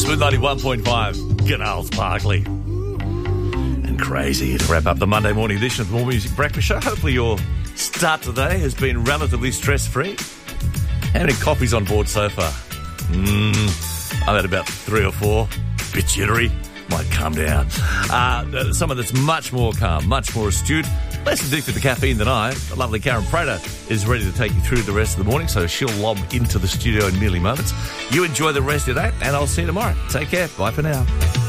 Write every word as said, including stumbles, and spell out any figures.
Smooth ninety-one point five, Canals Parkley. And crazy to wrap up the Monday morning edition of the More Music Breakfast Show. Hopefully your start today has been relatively stress-free. How many coffees on board so far? Mm, I've had about three or four. Bit jittery. Might calm down. Uh, someone that's much more calm, much more astute, less addicted to caffeine than I. The lovely Karen Prater is ready to take you through the rest of the morning, so she'll lob into the studio in merely moments. You enjoy the rest of that, and I'll see you tomorrow. Take care. Bye for now.